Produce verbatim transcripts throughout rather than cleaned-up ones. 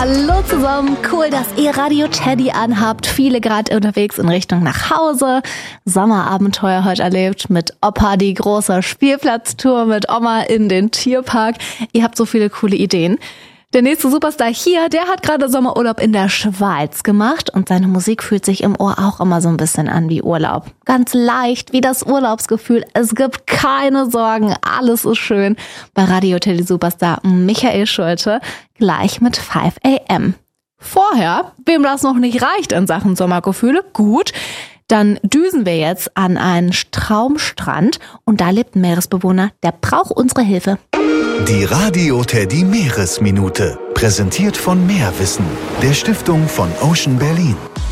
Hallo zusammen, cool, dass ihr Radio Teddy anhabt. Viele gerade unterwegs in Richtung nach Hause. Sommerabenteuer heute erlebt mit Opa, die große Spielplatztour mit Oma in den Tierpark. Ihr habt so viele coole Ideen. Der nächste Superstar hier, der hat gerade Sommerurlaub in der Schweiz gemacht und seine Musik fühlt sich im Ohr auch immer so ein bisschen an wie Urlaub. Ganz leicht, wie das Urlaubsgefühl. Es gibt keine Sorgen, alles ist schön. Bei Radio Teddy Superstar Michael Schulte gleich mit five a m. Vorher, wem das noch nicht reicht in Sachen Sommergefühle, gut, dann düsen wir jetzt an einen Traumstrand und da lebt ein Meeresbewohner, der braucht unsere Hilfe. Die Radio Teddy Meeresminute, präsentiert von Meerwissen, der Stiftung von Ocean Berlin.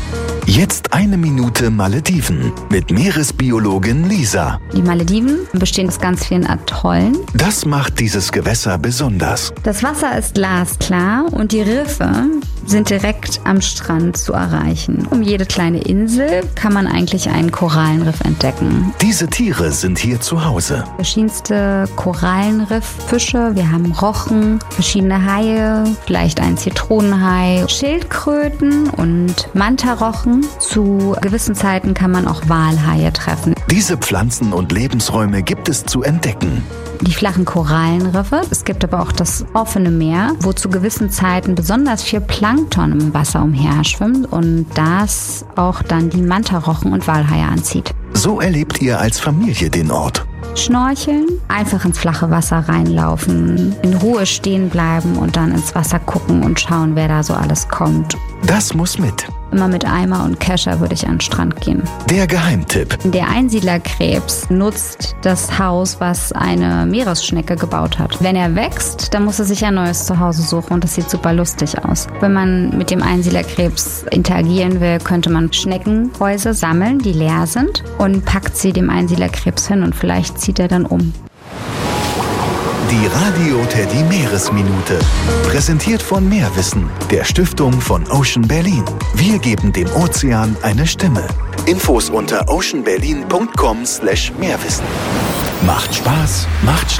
Jetzt eine Minute Malediven mit Meeresbiologin Lisa. Die Malediven bestehen aus ganz vielen Atollen. Das macht dieses Gewässer besonders. Das Wasser ist glasklar und die Riffe sind direkt am Strand zu erreichen. Um jede kleine Insel kann man eigentlich einen Korallenriff entdecken. Diese Tiere sind hier zu Hause. Verschiedenste Korallenrifffische, wir haben Rochen, verschiedene Haie, vielleicht ein Zitronenhai, Schildkröten und Mantarochen. Zu gewissen Zeiten kann man auch Walhaie treffen. Diese Pflanzen und Lebensräume gibt es zu entdecken. Die flachen Korallenriffe. Es gibt aber auch das offene Meer, wo zu gewissen Zeiten besonders viel Plankton im Wasser umherschwimmt und das auch dann die Mantarochen und Walhaie anzieht. So erlebt ihr als Familie den Ort. Schnorcheln, einfach ins flache Wasser reinlaufen, in Ruhe stehen bleiben und dann ins Wasser gucken und schauen, wer da so alles kommt. Das muss mit. Immer mit Eimer und Kescher würde ich an den Strand gehen. Der Geheimtipp. Der Einsiedlerkrebs nutzt das Haus, was eine Meeresschnecke gebaut hat. Wenn er wächst, dann muss er sich ein neues Zuhause suchen und das sieht super lustig aus. Wenn man mit dem Einsiedlerkrebs interagieren will, könnte man Schneckenhäuser sammeln, die leer sind und packt sie dem Einsiedlerkrebs hin und vielleicht zieht er dann um. Die Radio Teddy Meeresminute, präsentiert von Meerwissen, der Stiftung von Ocean Berlin. Wir geben dem Ozean eine Stimme. Infos unter oceanberlin punkt com slash Meerwissen. Macht Spaß, macht